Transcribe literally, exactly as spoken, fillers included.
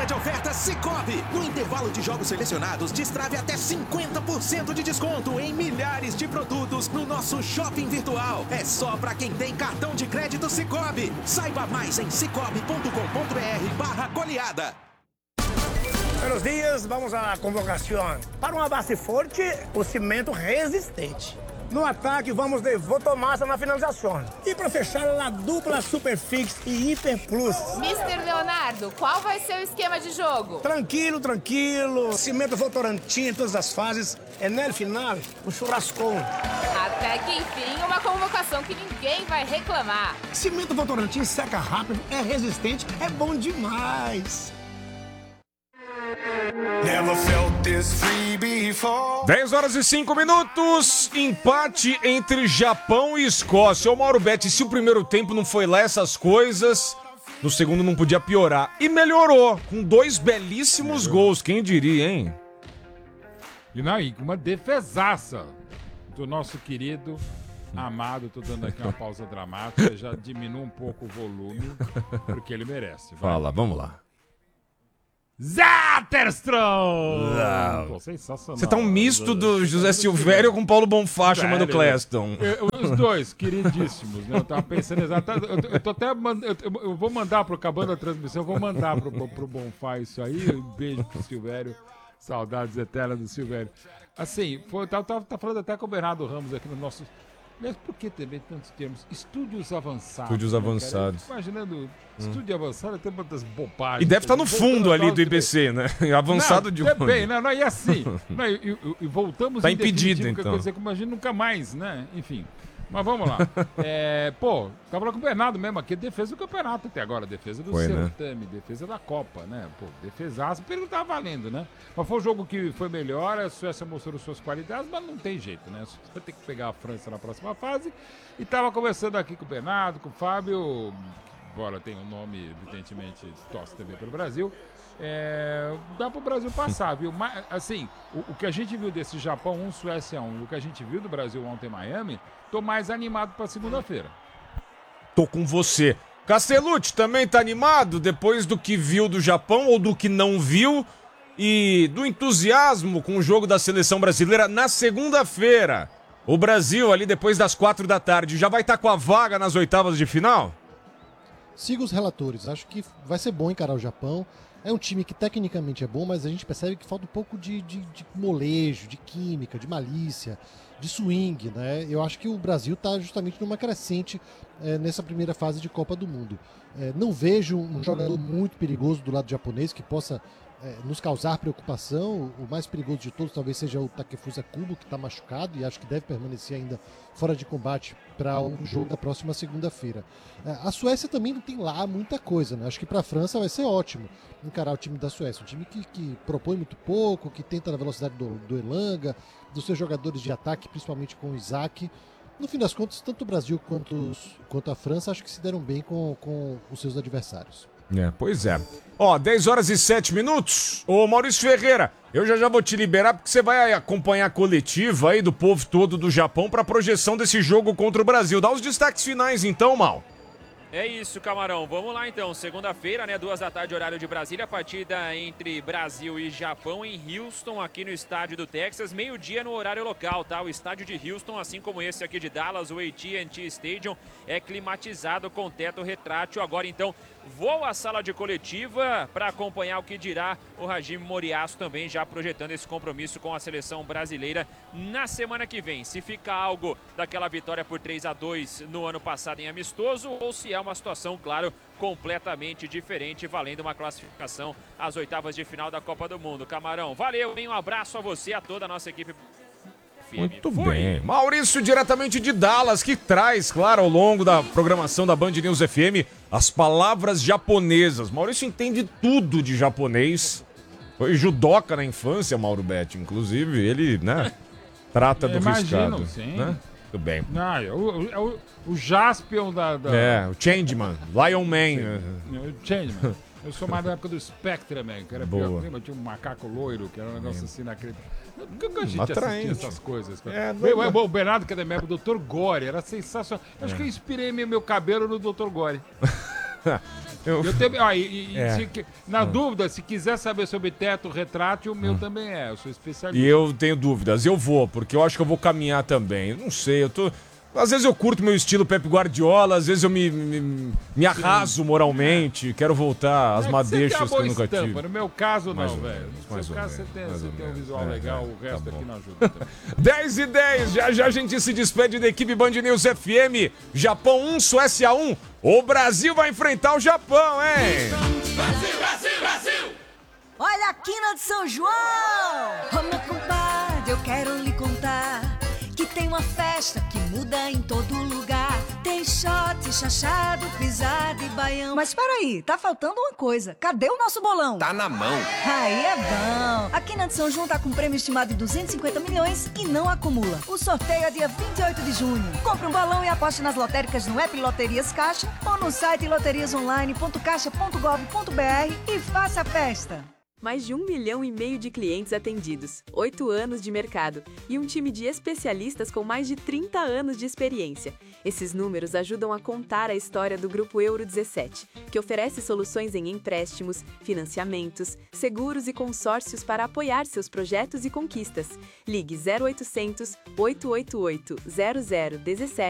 de ofertas Sicoob. No intervalo de jogos selecionados, destrave até cinquenta por cento de desconto em milhares de produtos no nosso shopping virtual. É só para quem tem cartão de crédito Sicoob. Saiba mais em cicobi ponto com ponto br barra goleada. Buenos dias, vamos à convocação. Para uma base forte, o cimento resistente. No ataque, vamos de Votomassa na finalização. E para fechar, a dupla Superfix e Hiper Plus. mister Leonardo, qual vai ser o esquema de jogo? Tranquilo, tranquilo. Cimento Votorantim em todas as fases. É no final, um churrascão. Até que enfim, uma convocação que ninguém vai reclamar. Cimento Votorantim seca rápido, é resistente, é bom demais. Never felt this free before. dez horas e cinco minutos, empate entre Japão e Escócia. Ô Mauro Betti, se o primeiro tempo não foi lá essas coisas, no segundo não podia piorar. E melhorou, com dois belíssimos melhorou. gols, quem diria, hein? E não, e uma defesaça do nosso querido, amado, tô dando aqui uma pausa dramática, já diminui um pouco o volume, porque ele merece. Vai. Fala, vamos lá. Zetterstrom! Pô, sensacional. Você tá um misto do José Silvério com Paulo Bonfá chamando Cleston. Os dois, queridíssimos, né? Eu tava pensando exatamente. Eu, eu tô até mand... eu, eu vou mandar pro acabando a transmissão, eu vou mandar pro, pro, pro Bonfá isso aí. Um beijo pro Silvério. Saudades eternas do Silvério. Assim, foi, tá, tá, tá falando até com o Bernardo Ramos aqui no nosso. Mas por que também tantos termos? Estúdios avançados. Estúdios né, avançados. Imaginando, hum. estúdio avançado tem muitas bobagens. E deve estar tá no fundo ali do I B C, né? Avançado não, de onde? Bem, não, não, e assim. não, e, e, e voltamos tá impedido, então. Que coisa que imagina nunca mais, né? Enfim. Mas vamos lá. é, pô, tava lá com o Bernardo mesmo aqui, defesa do campeonato até agora, defesa do foi, certame, né? defesa da Copa, né? Pô, defesaço, porque ele não tava valendo, né? Mas foi um jogo que foi melhor, a Suécia mostrou suas qualidades, mas não tem jeito, né? Vai ter que pegar a França na próxima fase. E tava conversando aqui com o Bernardo, com o Fábio, que, embora tenha um nome, evidentemente, torce também pelo Brasil. É, dá pro Brasil passar, viu? Mas, assim, o, o que a gente viu desse Japão um, Suécia um, e o que a gente viu do Brasil ontem em Miami, tô mais animado pra segunda-feira. Tô com você. Castellucci também tá animado depois do que viu do Japão ou do que não viu e do entusiasmo com o jogo da seleção brasileira na segunda-feira. O Brasil ali depois das quatro da tarde já vai estar tá com a vaga nas oitavas de final? Siga os relatores, acho que vai ser bom encarar o Japão. É um time que tecnicamente é bom, mas a gente percebe que falta um pouco de, de, de molejo, de química, de malícia, de swing, né? Eu acho que o Brasil está justamente numa crescente é, nessa primeira fase de Copa do Mundo. É, não vejo um jogador muito perigoso do lado japonês que possa é, nos causar preocupação. O mais perigoso de todos talvez seja o Takefusa Kubo, que está machucado e acho que deve permanecer ainda fora de combate para o jogo da próxima segunda-feira. É, a Suécia também não tem lá muita coisa, né? Acho que para a França vai ser ótimo encarar o time da Suécia, um time que, que propõe muito pouco, que tenta na velocidade do, do Elanga, dos seus jogadores de ataque, principalmente com o Isaac. No fim das contas, tanto o Brasil quanto, os, quanto a França acho que se deram bem com, com os seus adversários. É, pois é. Ó, dez horas e sete minutos. Ô, Maurício Ferreira, eu já já vou te liberar porque você vai acompanhar a coletiva aí do povo todo do Japão para a projeção desse jogo contra o Brasil. Dá os destaques finais então, Mal. É isso, Camarão. Vamos lá então. Segunda-feira, né? Duas da tarde, horário de Brasília. Partida entre Brasil e Japão em Houston, aqui no estádio do Texas. Meio-dia no horário local, tá? O estádio de Houston, assim como esse aqui de Dallas, o A T and T Stadium, é climatizado com teto retrátil. Agora então, vou à sala de coletiva para acompanhar o que dirá o Hajime Moriyasu também, já projetando esse compromisso com a seleção brasileira na semana que vem. Se fica algo daquela vitória por três a dois no ano passado em amistoso, ou se é uma situação, claro, completamente diferente, valendo uma classificação às oitavas de final da Copa do Mundo. Camarão, valeu, hein? Um abraço a você, a toda a nossa equipe. Muito Fui. bem. Maurício, diretamente de Dallas, que traz, claro, ao longo da programação da Band News F M, as palavras japonesas. Maurício entende tudo de japonês. Foi judoca na infância, Mauro Betti, inclusive. Ele, né, trata do Imagino, riscado. Sim. Né? Muito bem. Não, é o, é o, o Jaspion da, da... É, o Changeman, Lion Man. O Changeman. Eu sou mais da época do Spectreman, que era Boa. pior. Lembra? Tinha um macaco loiro, que era um negócio assim naquele... Por que a gente Atraente. assistia essas coisas? É, Meu, não... o Bernardo, que é da minha época, o doutor Gore, era sensacional. Acho é. que eu inspirei meu, meu cabelo no doutor Gore. Eu... Eu tenho, ó, e, e É. se que- na dúvida, se quiser saber sobre teto retrátil, o meu também é. Eu sou especialista. E eu tenho dúvidas. Eu vou, porque eu acho que eu vou caminhar também. Não sei, eu tô... Às vezes eu curto meu estilo Pep Guardiola, às vezes eu me, me, me arraso moralmente, quero voltar às É que madeixas você que tem eu uma nunca boa estampa. tive. No meu caso, Mais não, ou velho. menos, No mais seu ou caso, você menos, tem, mais você ou tem um menos. visual É, legal, é, o resto tá aqui bom. não ajuda. também. dez e dez, já já a gente se despede da equipe Band News F M. Japão um, Suécia um. O Brasil vai enfrentar o Japão, hein? Brasil, Brasil, Brasil! Olha a quina de São João! Ô meu compadre, eu quero lhe contar que tem uma festa que muda em todo lugar. Tem shot, chachado, pisada e baião. Mas peraí, tá faltando uma coisa. Cadê o nosso bolão? Tá na mão. Aí é bom! A Quina de São João tá com um prêmio estimado de duzentos e cinquenta milhões e não acumula. O sorteio é dia vinte e oito de junho. Compre um balão e aposte nas lotéricas no app Loterias Caixa ou no site loterias online ponto caixa ponto gov ponto br e faça a festa. Mais de um milhão e meio de clientes atendidos, oito anos de mercado e um time de especialistas com mais de trinta anos de experiência. Esses números ajudam a contar a história do Grupo Euro dezessete, que oferece soluções em empréstimos, financiamentos, seguros e consórcios para apoiar seus projetos e conquistas. Ligue zero oitocentos, oito oito oito, zero zero um sete